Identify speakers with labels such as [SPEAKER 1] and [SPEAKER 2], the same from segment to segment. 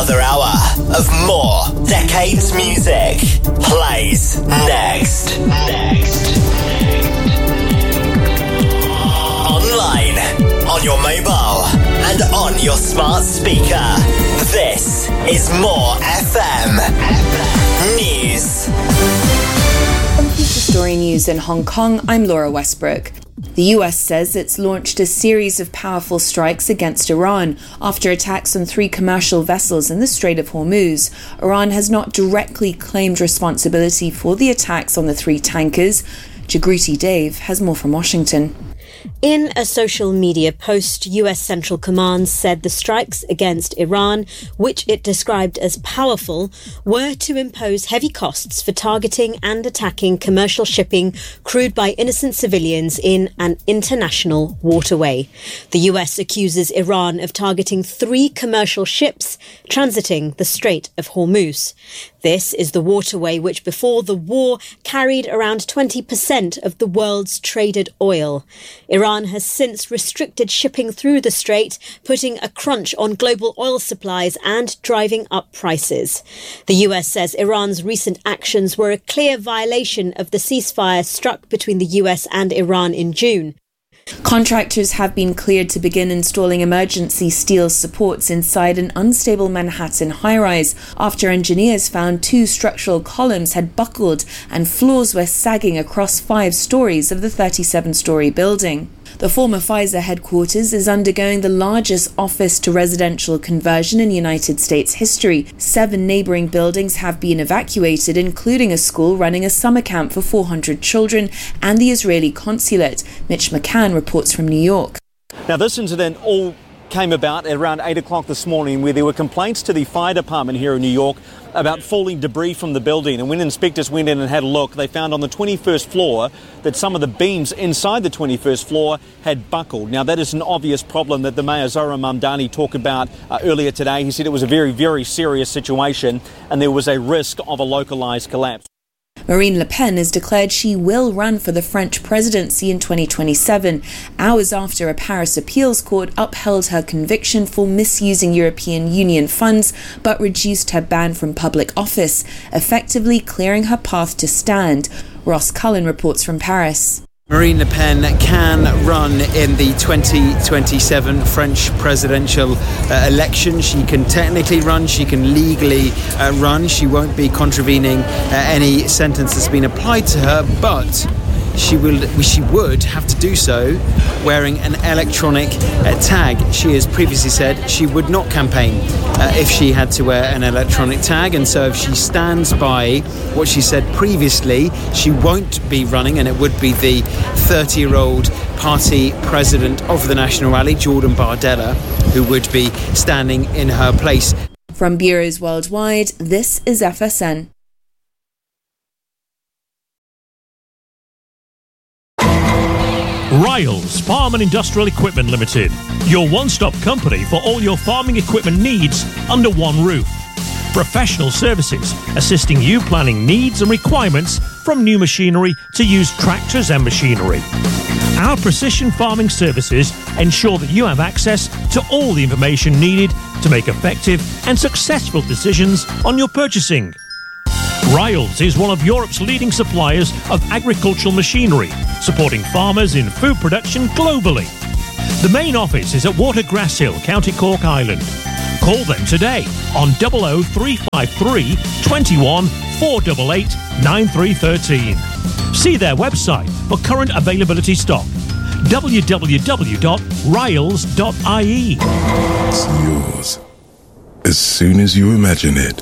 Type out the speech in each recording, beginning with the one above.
[SPEAKER 1] Another hour of more Decades music plays next. Online, on your mobile, and on your smart speaker. This is More FM News.
[SPEAKER 2] From Future Story News in Hong Kong, I'm Laura Westbrook. The US says it's launched a series of powerful strikes against Iran after attacks on 3 commercial vessels in the Strait of Hormuz. Iran has not directly claimed responsibility for the attacks on the 3 tankers. Jagruti Dave has more from Washington.
[SPEAKER 3] In a social media post, US Central Command said the strikes against Iran, which it described as powerful, were to impose heavy costs for targeting and attacking commercial shipping crewed by innocent civilians in an international waterway. The US accuses Iran of targeting 3 commercial ships transiting the Strait of Hormuz. This is the waterway which before the war carried around 20% of the world's traded oil. Iran has since restricted shipping through the strait, putting a crunch on global oil supplies and driving up prices. The US says Iran's recent actions were a clear violation of the ceasefire struck between the US and Iran in June.
[SPEAKER 2] Contractors have been cleared to begin installing emergency steel supports inside an unstable Manhattan high-rise after engineers found 2 structural columns had buckled and floors were sagging across 5 stories of the 37-story building. The former Pfizer headquarters is undergoing the largest office-to-residential conversion in United States history. 7 neighbouring buildings have been evacuated, including a school running a summer camp for 400 children and the Israeli consulate. Mitch McCann reports from New York.
[SPEAKER 4] Now, this incident all came about at around 8 o'clock this morning, where there were complaints to the fire department here in New York about falling debris from the building. And when inspectors went in and had a look, they found on the 21st floor that some of the beams inside the 21st floor had buckled. Now, that is an obvious problem that the Mayor Zohran Mamdani talked about earlier today. He said it was a very, very serious situation and there was a risk of a localised collapse.
[SPEAKER 2] Marine Le Pen has declared she will run for the French presidency in 2027, hours after a Paris appeals court upheld her conviction for misusing European Union funds but reduced her ban from public office, effectively clearing her path to stand. Ross Cullen reports from Paris.
[SPEAKER 5] Marine Le Pen can run in the 2027 French presidential election. She can technically run, she can legally run. She won't be contravening any sentence that's been applied to her, but she would have to do so wearing an electronic tag. She has previously said she would not campaign if she had to wear an electronic tag, and so if she stands by what she said previously, she won't be running, and it would be the 30-year-old party president of the National Rally, Jordan Bardella, who would be standing in her place.
[SPEAKER 2] From bureaus worldwide, this is FSN.
[SPEAKER 6] Riles Farm and Industrial Equipment Limited, your one-stop company for all your farming equipment needs under one roof. Professional services assisting you planning needs and requirements from new machinery to used tractors and machinery. Our precision farming services ensure that you have access to all the information needed to make effective and successful decisions on your purchasing. Riles is one of Europe's leading suppliers of agricultural machinery, supporting farmers in food production globally. The main office is at Watergrass Hill, County Cork, Ireland. Call them today on 00353 21 488 9313. See their website for current availability stock. www.riles.ie.
[SPEAKER 7] It's yours as soon as you imagine it.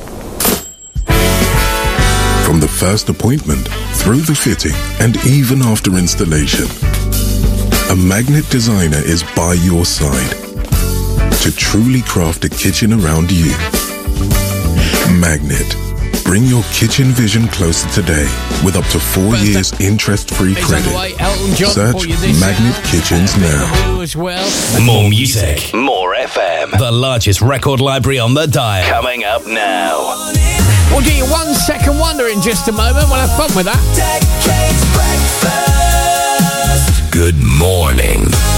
[SPEAKER 7] From the first appointment, through the fitting, and even after installation, a Magnet designer is by your side to truly craft a kitchen around you. Magnet. Bring your kitchen vision closer today with up to 4 years interest-free credit. Search Magnet Kitchens now.
[SPEAKER 1] More music, more FM. The largest record library on the dial. Coming up now.
[SPEAKER 8] We'll do you 1 second wonder in just a moment. We'll have fun with that.
[SPEAKER 1] Decades Breakfast. Good morning.